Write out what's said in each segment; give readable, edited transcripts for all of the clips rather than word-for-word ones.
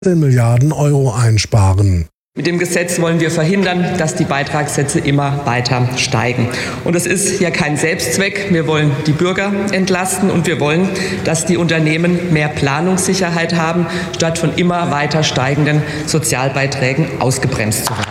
Milliarden Euro einsparen. Mit dem Gesetz wollen wir verhindern, dass die Beitragssätze immer weiter steigen. Und es ist ja kein Selbstzweck. Wir wollen die Bürger entlasten und wir wollen, dass die Unternehmen mehr Planungssicherheit haben, statt von immer weiter steigenden Sozialbeiträgen ausgebremst zu werden.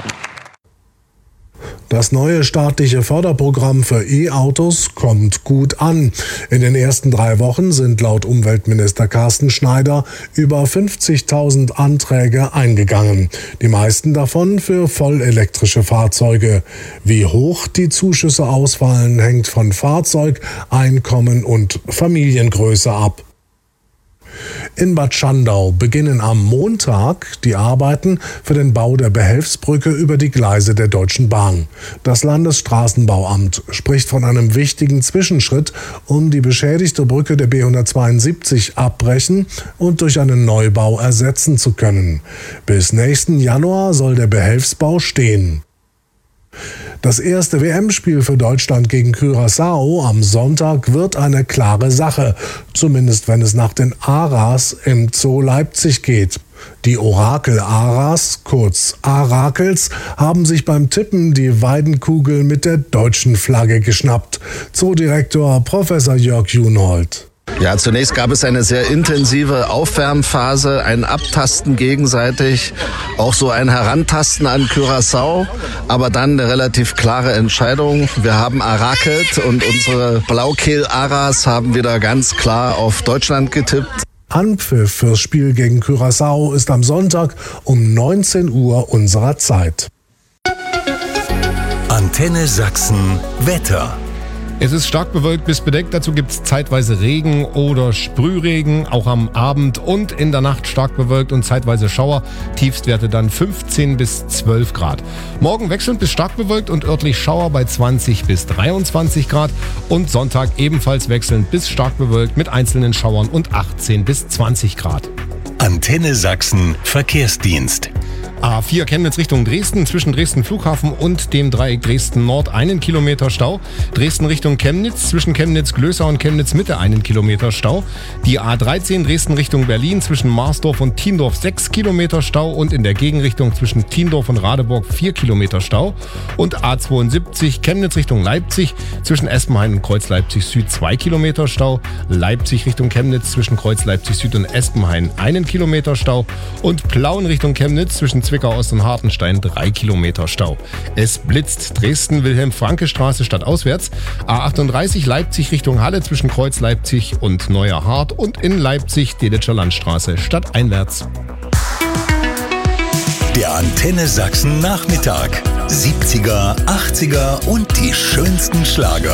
Das neue staatliche Förderprogramm für E-Autos kommt gut an. In den ersten 3 Wochen sind laut Umweltminister Carsten Schneider über 50.000 Anträge eingegangen. Die meisten davon für vollelektrische Fahrzeuge. Wie hoch die Zuschüsse ausfallen, hängt von Fahrzeug, Einkommen und Familiengröße ab. In Bad Schandau beginnen am Montag die Arbeiten für den Bau der Behelfsbrücke über die Gleise der Deutschen Bahn. Das Landesstraßenbauamt spricht von einem wichtigen Zwischenschritt, um die beschädigte Brücke der B172 abbrechen und durch einen Neubau ersetzen zu können. Bis nächsten Januar soll der Behelfsbau stehen. Das erste WM-Spiel für Deutschland gegen Curaçao am Sonntag wird eine klare Sache, zumindest wenn es nach den Aras im Zoo Leipzig geht. Die Orakel-Aras, kurz Arakels, haben sich beim Tippen die Weidenkugel mit der deutschen Flagge geschnappt. Zoodirektor Professor Jörg Juhnhold. Ja, zunächst gab es eine sehr intensive Aufwärmphase, ein Abtasten gegenseitig, auch so ein Herantasten an Curaçao, aber dann eine relativ klare Entscheidung. Wir haben arakelt und unsere Blaukehl-Aras haben wieder ganz klar auf Deutschland getippt. Anpfiff fürs Spiel gegen Curaçao ist am Sonntag um 19 Uhr unserer Zeit. Antenne Sachsen Wetter. Es ist stark bewölkt bis bedeckt, dazu gibt es zeitweise Regen oder Sprühregen, auch am Abend und in der Nacht stark bewölkt und zeitweise Schauer, Tiefstwerte dann 15 bis 12 Grad. Morgen wechselnd bis stark bewölkt und örtlich Schauer bei 20 bis 23 Grad und Sonntag ebenfalls wechselnd bis stark bewölkt mit einzelnen Schauern und 18 bis 20 Grad. Antenne Sachsen Verkehrsdienst. A4 Chemnitz Richtung Dresden, zwischen Dresden Flughafen und dem Dreieck Dresden Nord 1 Kilometer Stau. Dresden Richtung Chemnitz, zwischen Chemnitz Glößer und Chemnitz Mitte 1 Kilometer Stau. Die A13 Dresden Richtung Berlin, zwischen Marsdorf und Thiendorf 6 Kilometer Stau und in der Gegenrichtung zwischen Thiendorf und Radeburg 4 Kilometer Stau. Und A72 Chemnitz Richtung Leipzig, zwischen Espenhain und Kreuz Leipzig Süd 2 Kilometer Stau. Leipzig Richtung Chemnitz, zwischen Kreuz Leipzig Süd und Espenhain 1 Kilometer Stau. Und Plauen Richtung Chemnitz, zwischen Zwickau Ost und Hartenstein 3 Kilometer Stau. Es blitzt. Dresden Wilhelm-Franke-Straße stadtauswärts. A38 Leipzig Richtung Halle zwischen Kreuz Leipzig und Neuer Hart und in Leipzig Delitzscher Landstraße stadteinwärts. Der Antenne Sachsen Nachmittag. 70er, 80er und die schönsten Schlager.